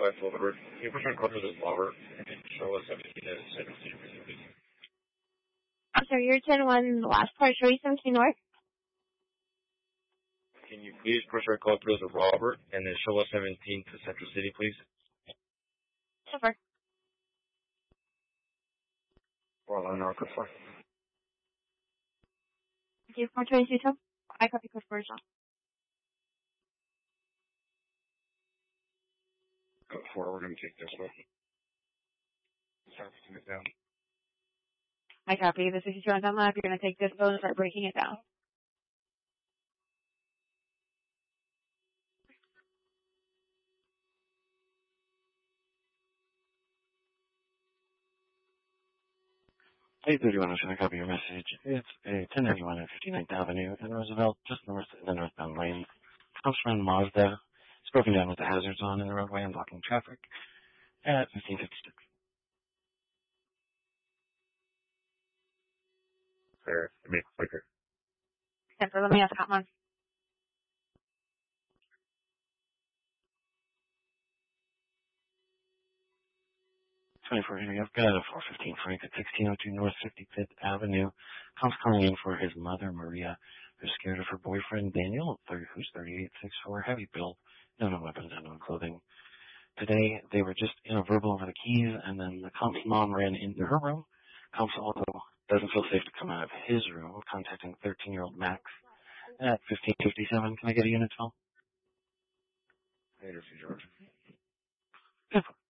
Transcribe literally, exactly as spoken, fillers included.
five forward. Can you push our call through the Robert and show us seventeen to Central City, please? I'm sorry, you're ten one last part, show you seventeen North? Can you please push our call through the Robert and then show us seventeen to Central City, please? Super. Well, North, code four. Thank you, four twenty-two, Tom. I copy code four as well. Code four, we're going to take this one. Start putting it down. I copy. This is John Dunlap. You're going to take this phone and start breaking it down. eight thirty-one, I'm trying to copy your message. It's a ten ninety-one at fifty-ninth Avenue in Roosevelt, just north in the northbound lane. Comes from Mazda. It's broken down with the hazards on in the roadway and blocking traffic at fifteen fifty-six. Fair. It makes it quicker. Simple. Let me ask that one. twenty-four Henry, I've got a four fifteen Frank at sixteen oh two North fifty-fifth Avenue. Comes calling in for his mother, Maria, who's scared of her boyfriend, Daniel, who's thirty-eight six four, heavy build, no no weapons, and no clothing. Today, they were just in a verbal over the keys, and then the comp's mom ran into her room. Comp's also doesn't feel safe to come out of his room, contacting thirteen-year-old Max at fifteen fifty-seven. Can I get a unit, Phil? Later, see George.